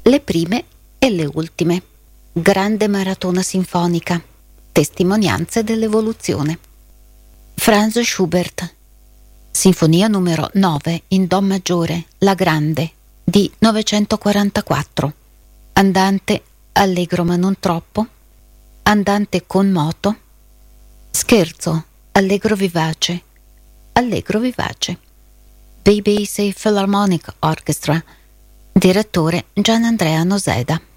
le prime e le ultime. Grande maratona sinfonica, testimonianze dell'evoluzione. Franz Schubert, Sinfonia numero 9 in Do maggiore, La Grande, di 944. Andante allegro ma non troppo, andante con moto, scherzo allegro vivace, BBC Philharmonic Orchestra, direttore Gian Andrea Noseda.